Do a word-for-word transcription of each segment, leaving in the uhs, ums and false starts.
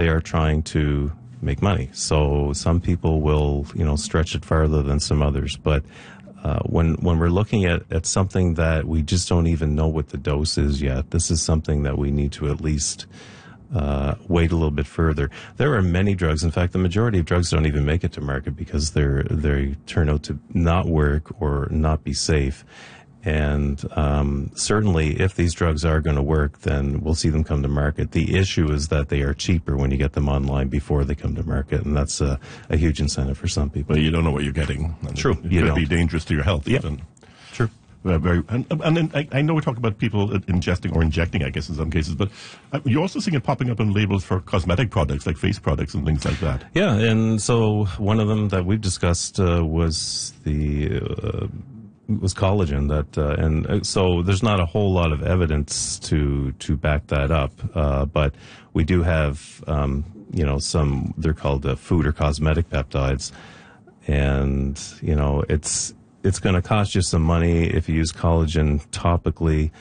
are trying to make money. So some people will, you know, stretch it farther than some others. But uh, when when we're looking at, at something that we just don't even know what the dose is yet, this is something that we need to at least uh, wait a little bit further. There are many drugs. In fact, the majority of drugs don't even make it to market because they're they turn out to not work or not be safe. And um, certainly, if these drugs are going to work, then we'll see them come to market. The issue is that they are cheaper when you get them online before they come to market, and that's a, a huge incentive for some people. But you don't know what you're getting. And True, it, it you could don't. be dangerous to your health. Yep. Even. True. Uh, very, and and then I, I know we talk about people ingesting or injecting, I guess, in some cases, but uh, you're also seeing it popping up on labels for cosmetic products, like face products and things like that. Yeah, and so one of them that we've discussed uh, was the uh, was collagen. That uh, and so there's not a whole lot of evidence to to back that up, uh, but we do have um, you know some they're called uh, food or cosmetic peptides, and you know it's. It's going to cost you some money if you use collagen topically.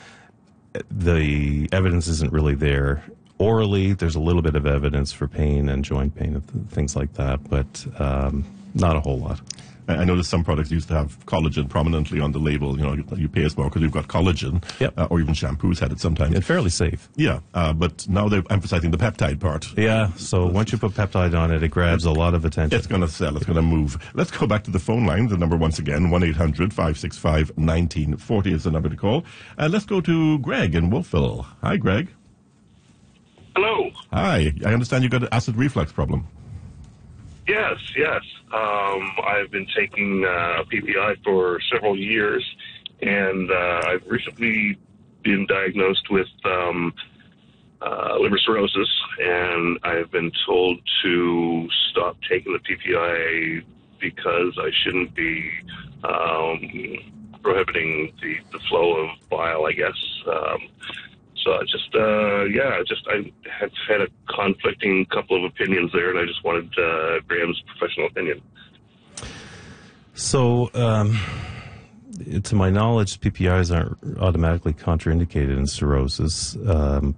The evidence isn't really there. Orally, there's a little bit of evidence for pain and joint pain and things like that, but um, not a whole lot. I noticed some products used to have collagen prominently on the label. You know, you, you pay us more because you've got collagen. Yep. Uh, or even shampoos had it sometimes. And fairly safe. Yeah, uh, but now they're emphasizing the peptide part. Yeah, so once you put peptide on it, it grabs a lot of attention. It's going to sell. It's going to move. Let's go back to the phone line. The number once again, one eight hundred five six five one nine four zero is the number to call. And let's go to Greg in Wolfville. Hi, Greg. Hello. Hi. I understand you got an acid reflux problem. Yes, yes. Um, I've been taking uh, P P I for several years, and uh, I've recently been diagnosed with um, uh, liver cirrhosis, and I've been told to stop taking the P P I because I shouldn't be um, prohibiting the, the flow of bile, I guess. Um, So I just, uh, yeah, just I have had a conflicting couple of opinions there, and I just wanted uh, Graham's professional opinion. So, um, to my knowledge, P P Is aren't automatically contraindicated in cirrhosis. Um,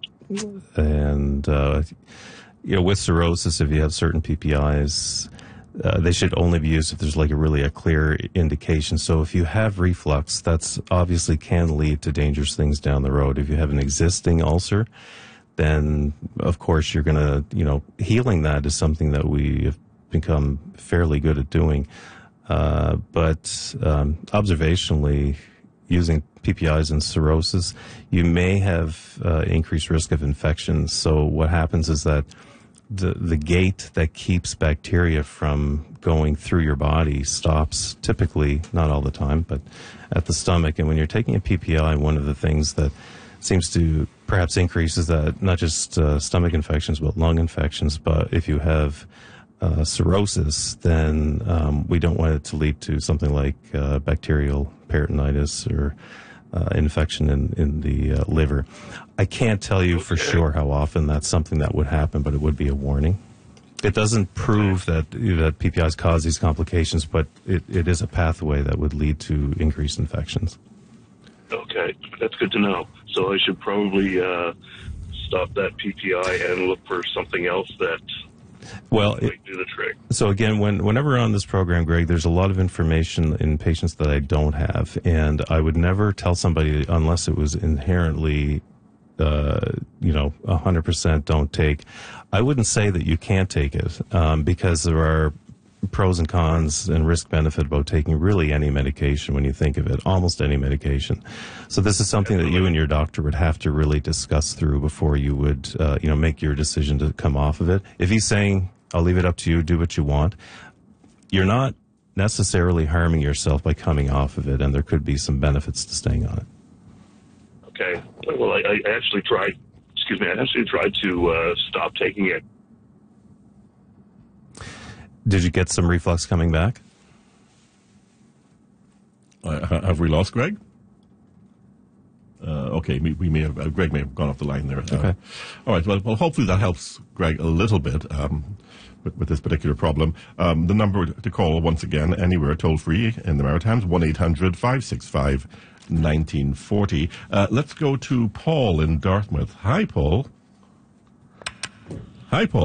and, uh, you know, with cirrhosis, if you have certain P P Is, Uh, they should only be used if there's like a really a clear indication. So if you have reflux, that's obviously can lead to dangerous things down the road. If you have an existing ulcer, then of course you're going to, you know, healing that is something that we have become fairly good at doing. Uh, but um, observationally, using P P Is in cirrhosis, you may have uh, increased risk of infections. So what happens is that the the gate that keeps bacteria from going through your body stops, typically, not all the time, but at the stomach. And when you're taking a P P I, one of the things that seems to perhaps increase is that not just uh, stomach infections, but lung infections. But if you have uh, cirrhosis, then um, we don't want it to lead to something like uh, bacterial peritonitis or Uh, infection in, in the uh, liver. I can't tell you for sure how often that's something that would happen, but it would be a warning. It doesn't prove that that P P Is cause these complications, but it, it is a pathway that would lead to increased infections. Okay, that's good to know. So I should probably uh, stop that P P I and look for something else that Well, it, might do the trick. So again, when, whenever we're on this program, Greg, there's a lot of information in patients that I don't have, and I would never tell somebody unless it was inherently, uh, you know, one hundred percent don't take. I wouldn't say that you can't take it um, because there are pros and cons and risk-benefit about taking really any medication when you think of it, almost any medication. So this is something that you and your doctor would have to really discuss through before you would, uh, you know, make your decision to come off of it. If he's saying, I'll leave it up to you, do what you want, you're not necessarily harming yourself by coming off of it, and there could be some benefits to staying on it. Okay. Well, I, I actually tried, excuse me, I actually tried to uh, stop taking it. Did you get some reflux coming back? Uh, have we lost Greg? Uh, okay, we, we may have, uh, Greg may have gone off the line there. Uh, okay. All right, well, well, hopefully that helps Greg a little bit um, with, with this particular problem. Um, the number to call, once again, anywhere toll-free in the Maritimes, one eight hundred five six five one nine four zero. Uh, let's go to Paul in Dartmouth. Hi, Paul. Hi, Paul.